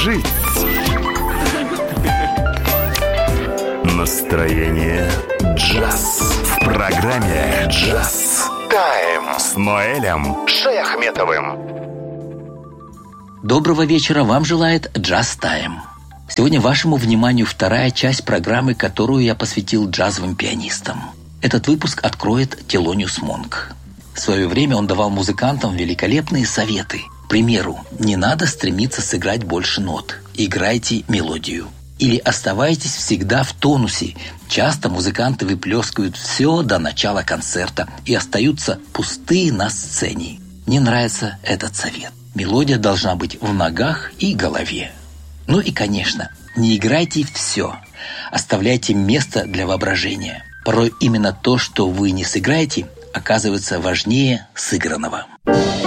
жить. Настроение джаз. В программе «Джаз Тайм» с Ноэлем Шаяхметовым. Доброго вечера вам желает «Джаз Тайм». Сегодня вашему вниманию вторая часть программы, которую я посвятил джазовым пианистам. Этот выпуск откроет Телониус Монк. В свое время он давал музыкантам великолепные советы. К примеру, не надо стремиться сыграть больше нот. Играйте мелодию. Или оставайтесь всегда в тонусе. Часто музыканты выплескивают все до начала концерта и остаются пустые на сцене. Мне нравится этот совет. Мелодия должна быть в ногах и голове. Ну и, конечно, не играйте все. Оставляйте место для воображения. Порой именно то, что вы не сыграете, оказывается важнее сыгранного.